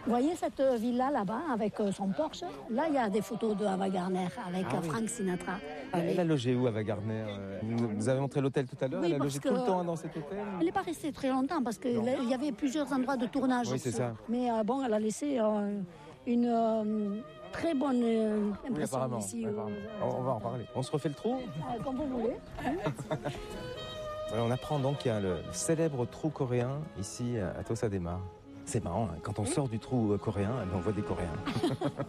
Vous voyez cette villa là-bas avec son Porsche? Là, il y a des photos de Ava Gardner avec Frank Sinatra. Elle a logé où, Ava Gardner? Vous avez montré l'hôtel tout à l'heure. Oui, elle a logé tout le temps dans cet hôtel? Elle n'est pas restée très longtemps parce qu'il y avait plusieurs endroits de tournage. Oui, c'est ça. Mais bon, elle a laissé une très bonne impression oui, apparemment, ici. Apparemment. On va en parler. On se refait le trou? Comme vous voulez. On apprend donc qu'il y a le célèbre trou coréen ici à Tossa des Mares. C'est marrant, hein, quand on sort du trou coréen, on voit des Coréens.